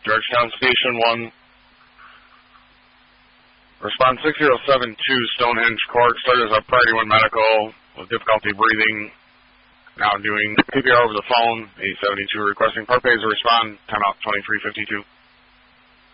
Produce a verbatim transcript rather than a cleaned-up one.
Georgetown Station one. Response six zero seven two, Stonehenge Court. Started as a priority one medical with difficulty breathing. Now doing C P R over the phone. eight seventy-two requesting Park Pays to respond. Timeout twenty-three fifty-two.